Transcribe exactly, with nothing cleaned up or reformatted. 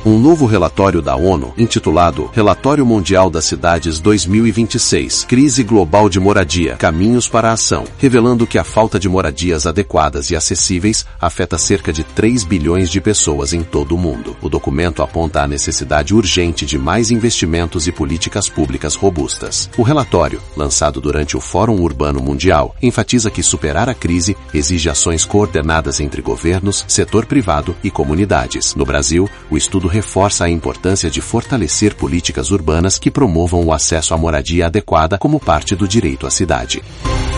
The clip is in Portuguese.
Um novo relatório da ONU, intitulado Relatório Mundial das Cidades dois mil e vinte e seis, Crise Global de Moradia, Caminhos para a Ação, revelando que a falta de moradias adequadas e acessíveis afeta cerca de três bilhões de pessoas em todo o mundo. O documento aponta a necessidade urgente de mais investimentos e políticas públicas robustas. O relatório, lançado durante o Fórum Urbano Mundial, enfatiza que superar a crise exige ações coordenadas entre governos, setor privado e comunidades. No Brasil, o estudo reforça a importância de fortalecer políticas urbanas que promovam o acesso à moradia adequada como parte do direito à cidade.